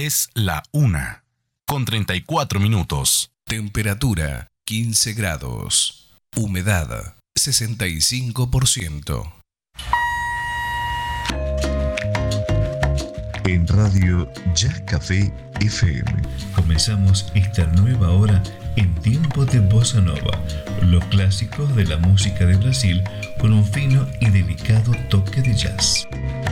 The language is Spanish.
Es la 1:34. Temperatura 15 grados. Humedad 65%. En Radio Jazz Café FM comenzamos esta nueva hora en tiempo de Bossa Nova, los clásicos de la música de Brasil con un fino y delicado toque de jazz.